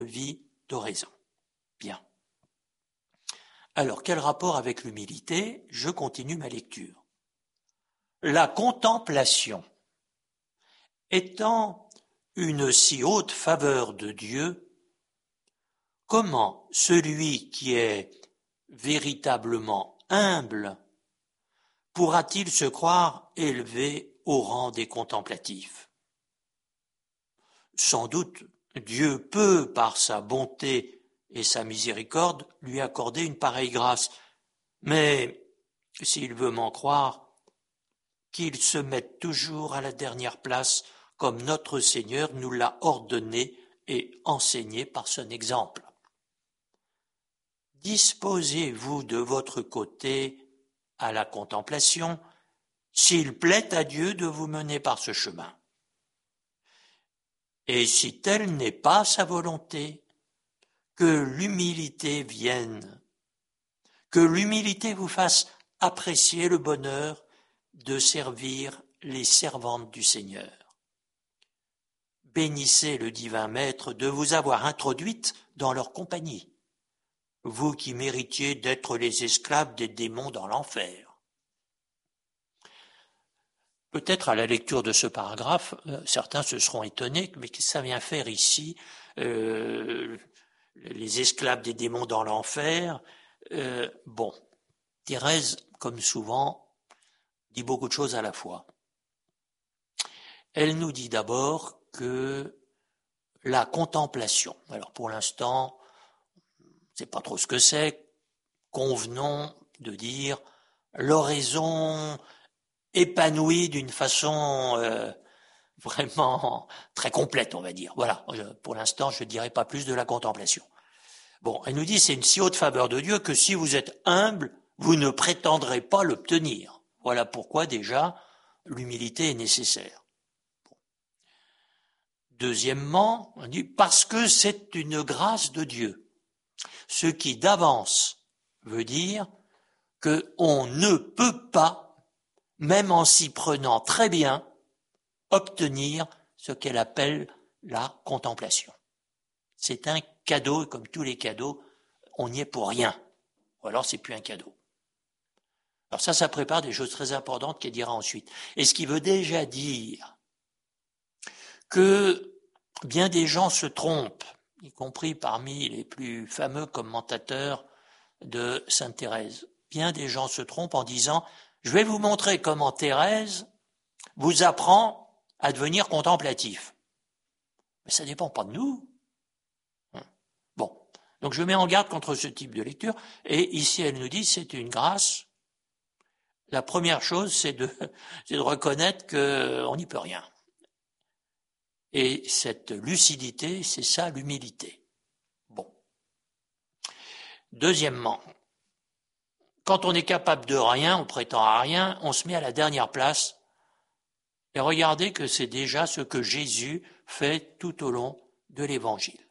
vie d'oraison. Bien. Alors, quel rapport avec l'humilité? Je continue ma lecture. La contemplation étant une si haute faveur de Dieu, comment celui qui est véritablement humble pourra-t-il se croire élevé au rang des contemplatifs? Sans doute, Dieu peut, par sa bonté et sa miséricorde, lui accorder une pareille grâce. Mais s'il veut m'en croire, qu'il se mette toujours à la dernière place, comme notre Seigneur nous l'a ordonné et enseigné par son exemple. Disposez-vous de votre côté à la contemplation, s'il plaît à Dieu de vous mener par ce chemin. Et si telle n'est pas sa volonté, que l'humilité vienne, que l'humilité vous fasse apprécier le bonheur de servir les servantes du Seigneur. Bénissez le divin Maître de vous avoir introduite dans leur compagnie, vous qui méritiez d'être les esclaves des démons dans l'enfer. Peut-être à la lecture de ce paragraphe, certains se seront étonnés, mais qu'est-ce que ça vient faire ici, les esclaves des démons dans l'enfer? Bon, Thérèse, comme souvent, dit beaucoup de choses à la fois. Elle nous dit d'abord que la contemplation, alors pour l'instant, on ne sait pas trop ce que c'est, convenons de dire l'oraison épanouie d'une façon vraiment très complète, on va dire. Voilà, pour l'instant, je ne dirai pas plus de la contemplation. Bon, elle nous dit c'est une si haute faveur de Dieu que si vous êtes humble, vous ne prétendrez pas l'obtenir. Voilà pourquoi déjà l'humilité est nécessaire. Bon. Deuxièmement, on dit parce que c'est une grâce de Dieu, ce qui d'avance veut dire qu'on ne peut pas, même en s'y prenant très bien, obtenir ce qu'elle appelle la contemplation. C'est un cadeau, et comme tous les cadeaux, on n'y est pour rien. Ou alors c'est plus un cadeau. Alors ça prépare des choses très importantes qu'elle dira ensuite. Et ce qui veut déjà dire que bien des gens se trompent, y compris parmi les plus fameux commentateurs de Sainte Thérèse. Bien des gens se trompent en disant « Je vais vous montrer comment Thérèse vous apprend à devenir contemplatif. » Mais ça ne dépend pas de nous. Bon, donc je mets en garde contre ce type de lecture. Et ici, elle nous dit c'est une grâce. La première chose, c'est de reconnaître qu'on n'y peut rien. Et cette lucidité, c'est ça l'humilité. Bon. Deuxièmement, quand on est capable de rien, on prétend à rien, on se met à la dernière place. Et regardez que c'est déjà ce que Jésus fait tout au long de l'Évangile.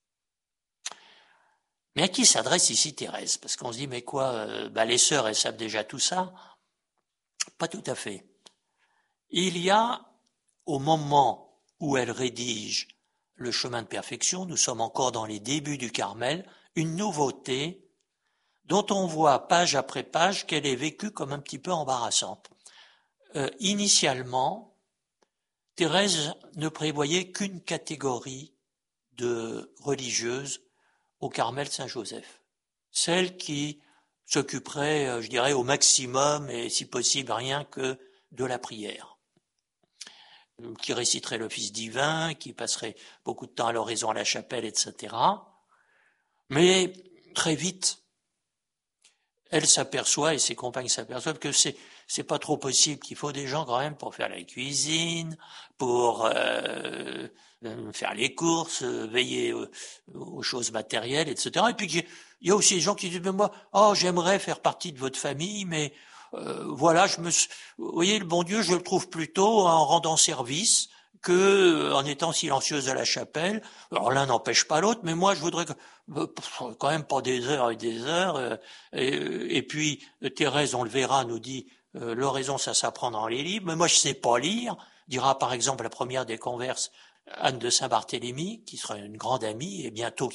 Mais à qui s'adresse ici Thérèse? Parce qu'on se dit, mais quoi, les sœurs, elles savent déjà tout ça? Pas tout à fait. Il y a, au moment où elle rédige le chemin de perfection, nous sommes encore dans les débuts du Carmel, une nouveauté dont on voit page après page qu'elle est vécue comme un petit peu embarrassante. Initialement, Thérèse ne prévoyait qu'une catégorie de religieuses au Carmel Saint-Joseph, celles qui s'occuperaient, je dirais, au maximum et si possible rien que de la prière, qui réciteraient l'office divin, qui passeraient beaucoup de temps à l'oraison à la chapelle, etc. Mais très vite, elle s'aperçoit et ses compagnes s'aperçoivent que c'est pas trop possible, qu'il faut des gens quand même pour faire la cuisine, pour faire les courses, veiller aux choses matérielles, etc. Et puis il y a aussi des gens qui disent mais moi, j'aimerais faire partie de votre famille, mais voilà, vous voyez, le bon Dieu, je le trouve plutôt en rendant service que en étant silencieuse à la chapelle. Alors l'un n'empêche pas l'autre, mais moi je voudrais quand même pas des heures et des heures. Et puis Thérèse, on le verra, nous dit l'oraison ça s'apprend dans les livres, mais moi je sais pas lire. Dira par exemple la première des converses Anne de Saint-Barthélemy, qui sera une grande amie et bientôt